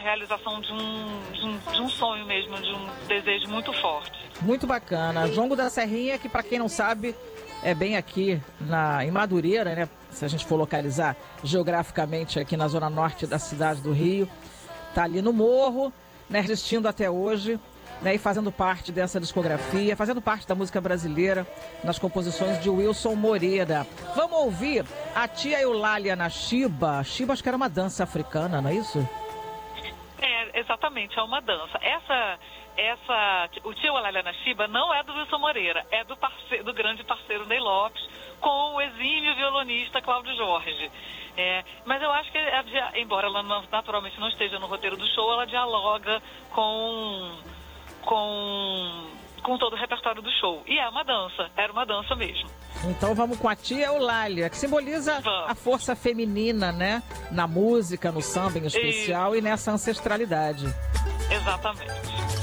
realização de um sonho mesmo, de um desejo muito forte. Muito bacana. Jongo da Serrinha, que para quem não sabe, é bem aqui em Madureira, né? Se a gente for localizar geograficamente aqui na zona norte da cidade do Rio. Tá ali no morro, né, resistindo até hoje, né, e fazendo parte dessa discografia, fazendo parte da música brasileira, nas composições de Wilson Moreira. Vamos ouvir a Tia Eulália na Xiba. Xiba acho que era uma dança africana, não é isso? Exatamente, é uma dança. O Tia Eulália na Xiba não é do Wilson Moreira, é do grande parceiro Ney Lopes, com o exímio violonista Cláudio Jorge. Mas eu acho que, embora ela naturalmente não esteja no roteiro do show, ela dialoga com todo o repertório do show. E é uma dança, era uma dança mesmo. Então vamos com a Tia Eulália, que simboliza a força feminina, né? Na música, no samba em especial e nessa ancestralidade. Exatamente.